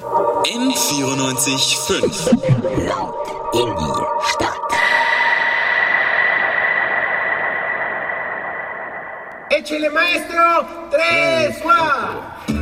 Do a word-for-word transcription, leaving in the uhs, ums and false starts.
M vierundneunzig Komma fünf. Laut in die Stadt. Échele, maestro. Tres, one.